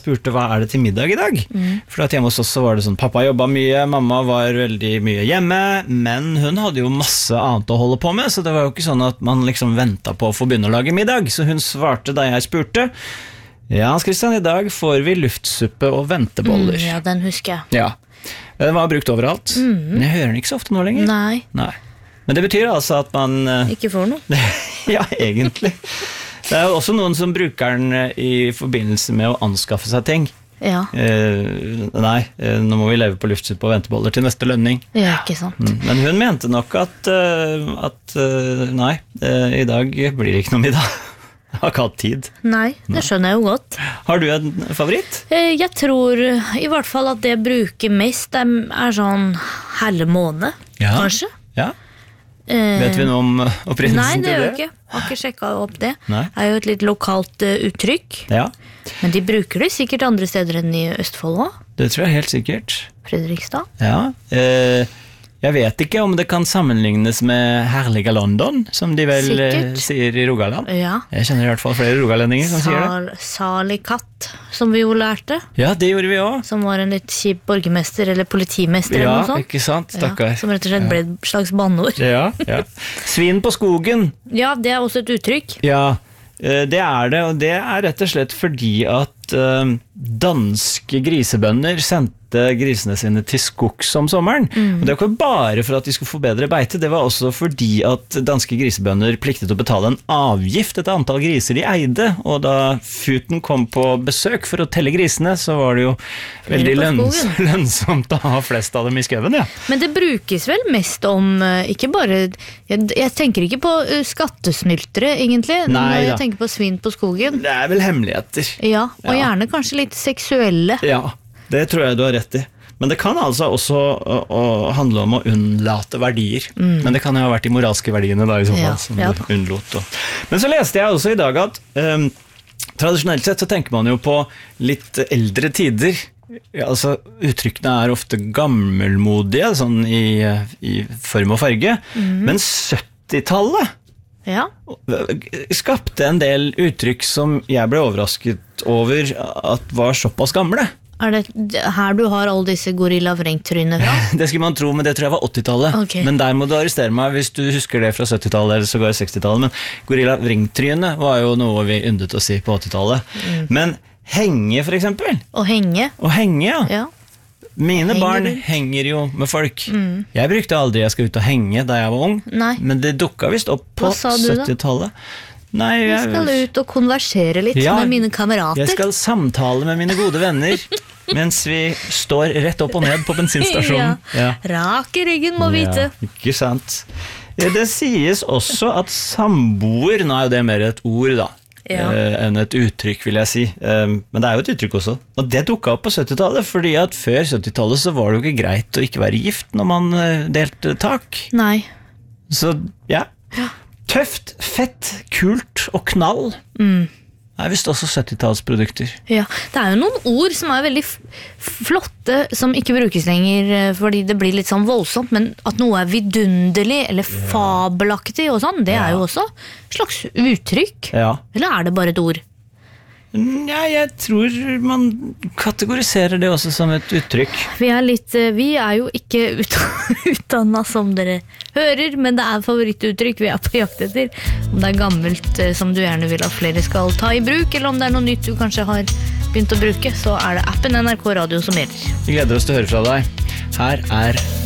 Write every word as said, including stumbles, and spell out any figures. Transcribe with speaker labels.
Speaker 1: spurte hva er det til middag i dag?
Speaker 2: Mm.
Speaker 1: For at hjemme hos oss så var det sånn, pappa jobbet mye, mamma var veldig mye hjemme, men hun hadde jo masse annet å holde på med, så det var jo ikke sånn at man liksom ventet på å få begynne å lage middag, så hun svarte da jeg spurte, ja, Hans Christian, i dag får vi luftsuppe og venteboller.
Speaker 2: Mm, ja, den husker jeg.
Speaker 1: Ja, den var brukt overalt,
Speaker 2: Mm.
Speaker 1: men jeg hører den ikke så ofte nå lenger.
Speaker 2: Nei,
Speaker 1: Nei. Men det betyr altså at man... eh,
Speaker 2: ikke får noe.
Speaker 1: Ja, egentlig. Det er jo også noen som bruker den eh, i forbindelse med å anskaffe seg ting.
Speaker 2: Ja,
Speaker 1: Eh, nei, eh, nå må vi leve på luftsuppe og venteboller til neste lønning.
Speaker 2: ja, ikke sant.
Speaker 1: Mm. Men hun mente nok at, eh, at eh, nei, eh, i dag blir det ikke noe middag. Jeg har ikke hatt tid.
Speaker 2: Nei, det skjønner jeg jo godt.
Speaker 1: Har du en favoritt?
Speaker 2: Eh, Jeg tror i hvert fall at det jeg bruker mest er, er sånn halve måned,
Speaker 1: Ja.
Speaker 2: kanskje.
Speaker 1: Ja,
Speaker 2: Eh,
Speaker 1: vet vi noe om
Speaker 2: Nei,
Speaker 1: opprinnelsen
Speaker 2: det
Speaker 1: til
Speaker 2: gjør
Speaker 1: det?
Speaker 2: jeg ikke. Jeg har ikke sjekket opp det.
Speaker 1: Nei.
Speaker 2: Det er jo et litt lokalt eh, uttrykk,
Speaker 1: Ja,
Speaker 2: men de bruker det sikkert andre steder enn i Østfold også.
Speaker 1: det tror jeg helt sikkert.
Speaker 2: Fredrikstad.
Speaker 1: Ja, eh, jeg vet ikke om det kan sammenlignes med herlige London, som de vel eh,
Speaker 2: Sikkert.
Speaker 1: sier i Rogaland.
Speaker 2: Ja.
Speaker 1: Jeg kjenner i hvert fall flere rogalendinger som sier det.
Speaker 2: Sal, salig katt, som vi jo lærte,
Speaker 1: Ja, det gjorde vi også.
Speaker 2: som var en litt kjip borgermester eller politimester
Speaker 1: Ja,
Speaker 2: eller noe sånt.
Speaker 1: ikke sant, stakkar.
Speaker 2: Ja, som rett og slett ble et slags banneord.
Speaker 1: Ja, ja. Svin på skogen.
Speaker 2: Ja, det er også et uttrykk.
Speaker 1: Ja, eh, det er det, og det er rett og slett fordi at eh, danske grisebønder sendte grisene sine til skogs om sommeren. Og det var ikke bare for at de skulle få bedre beite, det var også fordi at danske grisebønder pliktet å betale en avgift etter antall griser de eide, og da futen kom på besøk for å telle grisene, så var det jo veldig
Speaker 2: på
Speaker 1: lønns
Speaker 2: skogen.
Speaker 1: lønnsomt å ha flest av dem i skauen, ja.
Speaker 2: Men det brukes vel mest om, eh, ikke bare, jeg, jeg tenker ikke på eh, skattesnyltere egentlig,
Speaker 1: Nei
Speaker 2: når jeg
Speaker 1: da.
Speaker 2: tenker på svin på skogen.
Speaker 1: Det er vel hemmeligheter.
Speaker 2: Ja, og
Speaker 1: Ja.
Speaker 2: gjerne kanskje litt seksuelle.
Speaker 1: Ja, det tror jeg du har rett i. Men det kan altså også å, å handle om å unnlate verdier. Men det kan jo ha vært de moralske verdiene da i så fall,
Speaker 2: Ja,
Speaker 1: som
Speaker 2: ja
Speaker 1: du
Speaker 2: da.
Speaker 1: unnlot. Og. Men så leste jeg også i dag at um, tradisjonelt sett så tenker man jo på litt eldre tider. Ja, altså, uttrykkene er ofte gammelmodige, sånn i, i form og farge. Men syttitallet
Speaker 2: Ja,
Speaker 1: skapte en del uttrykk som jeg ble overrasket over at var såpass gamle.
Speaker 2: er det her du har alle disse gorilla vrengtrynene fra?
Speaker 1: Det skulle man tro, men det tror jeg var åttitallet.
Speaker 2: Ok.
Speaker 1: Men der må du arrestere meg hvis du husker det fra syttitallet eller sågar sekstitallet. Men gorilla vrengtryne var jo noe vi yndet å si på åttitallet.
Speaker 2: Mm.
Speaker 1: Men henge for eksempel.
Speaker 2: Å henge?
Speaker 1: Og henge, ja.
Speaker 2: Ja.
Speaker 1: Mine
Speaker 2: Henger
Speaker 1: barn
Speaker 2: rundt.
Speaker 1: henger jo med folk. Jeg brukte aldri jeg skal ut og henge da jeg var ung,
Speaker 2: Nei.
Speaker 1: men det dukket vist opp på
Speaker 2: Hva sa du da?
Speaker 1: syttitallet. Nei,
Speaker 2: Jeg skal
Speaker 1: jeg,
Speaker 2: ut og konversere litt
Speaker 1: Ja,
Speaker 2: med mine kamerater.
Speaker 1: jeg skal samtale med mine gode venner mens vi står rett opp og ned på bensinstasjonen.
Speaker 2: Ja. Rak i ryggen må vite.
Speaker 1: Ja, ikke sant. Eh, Det sies også at samboer, nå er jo det mer et ord da,
Speaker 2: Ja.
Speaker 1: eh, enn et uttrykk vil jeg si, eh, men det er jo et uttrykk også. Og det dukket opp på syttitallet, fordi at før syttitallet så var det jo ikke greit å ikke være gift når man eh, delte tak.
Speaker 2: Nei.
Speaker 1: Så ja, tøft, fett, kult og knall er visst også syttitallsprodukter.
Speaker 2: Ja, det er jo noen ord som er veldig f flotte, som ikke brukes lenger, eh, fordi det blir litt sånn voldsomt, men at noe er vidunderlig eller fabelaktig og sånn, det er jo også et slags uttrykk.
Speaker 1: Ja.
Speaker 2: Eller er det bare et ord?
Speaker 1: Ja, jeg tror man kategoriserer det også som et uttrykk.
Speaker 2: Vi er, litt, eh, vi er jo ikke ut utdannet som dere hører, men det er favorittuttrykk vi er på jakt etter. Om det er gammelt eh, som du gjerne vil at flere skal ta i bruk, eller om det er noe nytt du kanskje har begynt å bruke, så er det appen N R K Radio som gjelder.
Speaker 1: Vi gleder oss til å høre fra deg. Her er